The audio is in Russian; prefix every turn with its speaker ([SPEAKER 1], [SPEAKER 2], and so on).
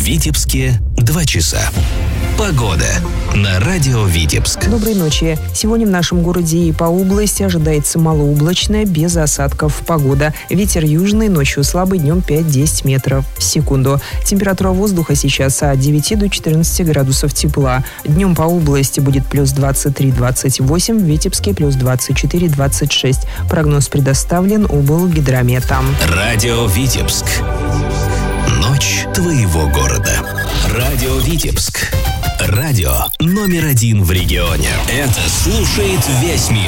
[SPEAKER 1] Витебске 2 часа. Погода на радио Витебск.
[SPEAKER 2] Доброй ночи. Сегодня в нашем городе и по области ожидается малооблачная, без осадков погода. Ветер южный, ночью слабый, днем 5-10 метров в секунду. Температура воздуха сейчас от 9 до 14 градусов тепла. Днем по области будет плюс 23-28, в Витебске плюс 24-26. Прогноз предоставлен облгидрометом.
[SPEAKER 1] Радио Витебск. Ночь твоего города. Радио Витебск. Радио номер 1 в регионе. Это слушает весь мир.